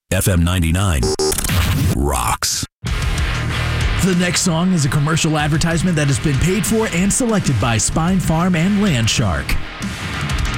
FM 99 rocks. The next song is a commercial advertisement that has been paid for and selected by Spine Farm and Landshark.